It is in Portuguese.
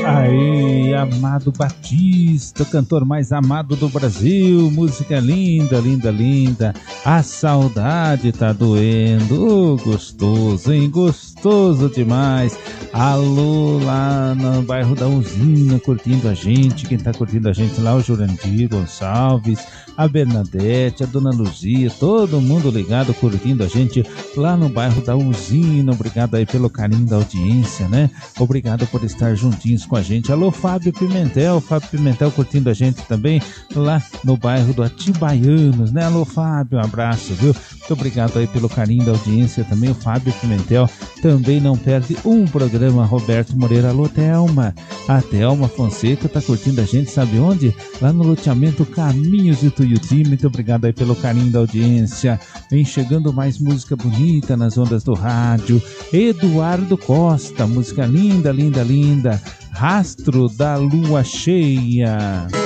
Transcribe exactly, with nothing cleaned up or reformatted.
Aí, Amado Batista, o cantor mais amado do Brasil, música linda, linda, linda. A saudade tá doendo, oh, gostoso, hein? Gostoso demais. Alô, lá no bairro da Usina, curtindo a gente. Quem tá curtindo a gente lá, o Jurandir Gonçalves, a Bernadette, a Dona Luzia, todo mundo ligado, curtindo a gente lá no bairro da Usina. Obrigado aí pelo carinho da audiência, né? Obrigado por estar juntinhos com a gente. Alô, Fábio Pimentel, Fábio Pimentel curtindo a gente também lá no bairro do Atibaianos, né? Alô, Fábio, um abraço, viu? Muito obrigado aí pelo carinho da audiência também. O Fábio Pimentel também não perde um programa. Roberto Moreira, alô, Thelma. A Thelma Fonseca tá curtindo a gente, sabe onde? Lá no loteamento Caminhos de Tuiuti. Muito obrigado aí pelo carinho da audiência. Vem chegando mais música bonita nas ondas do rádio. Eduardo Costa, música linda, linda, linda. Rastro da Lua Cheia.